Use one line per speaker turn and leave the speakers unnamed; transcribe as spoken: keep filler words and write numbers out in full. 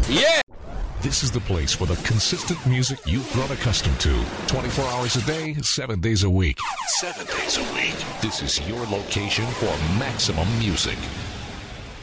Yeah!
This is the place for the consistent music you've grown accustomed to. twenty-four hours a day, seven days a week. Seven days a week. This is your location for maximum music.